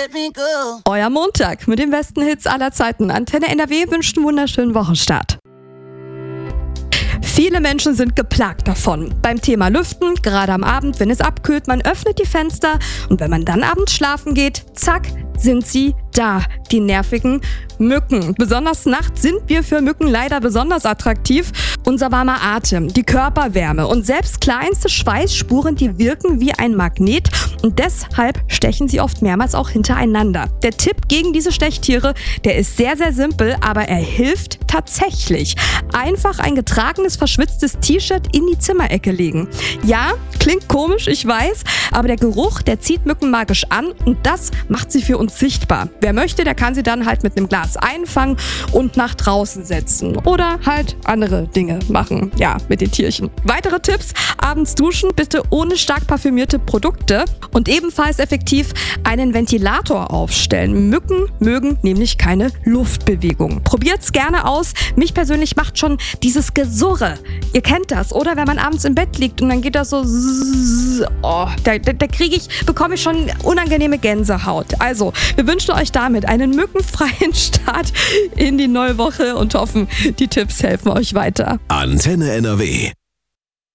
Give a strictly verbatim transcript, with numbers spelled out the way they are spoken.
let me go. Euer Montag mit den besten Hits aller Zeiten. Antenne N R W wünscht einen wunderschönen Wochenstart. Viele Menschen sind geplagt davon. Beim Thema Lüften, gerade am Abend, wenn es abkühlt, man öffnet die Fenster und wenn man dann abends schlafen geht, zack, sind sie da, die nervigen Mücken. Besonders nachts sind wir für Mücken leider besonders attraktiv. Unser warmer Atem, die Körperwärme und selbst kleinste Schweißspuren, die wirken wie ein Magnet und deshalb stechen sie oft mehrmals auch hintereinander. Der Tipp gegen diese Stechtiere, der ist sehr, sehr simpel, aber er hilft tatsächlich. Einfach ein getragenes, verschwitztes T-Shirt in die Zimmerecke legen. Ja, klingt komisch, ich weiß, aber der Geruch, der zieht Mücken magisch an und das macht sie für uns sichtbar. Wer möchte, der kann sie dann halt mit einem Glas einfangen und nach draußen setzen. Oder halt andere Dinge machen. Ja, mit den Tierchen. Weitere Tipps: abends duschen, bitte ohne stark parfümierte Produkte. Und ebenfalls effektiv einen Ventilator aufstellen. Mücken mögen nämlich keine Luftbewegung. Probiert's gerne aus. Mich persönlich macht schon dieses Gesurre. Ihr kennt das, oder? Wenn man abends im Bett liegt und dann geht das so. Oh, da, da, da kriege ich, bekomme ich schon unangenehme Gänsehaut. Also, wir wünschen euch damit einen mückenfreien Start in die neue Woche und hoffen, die Tipps helfen euch weiter. Antenne N R W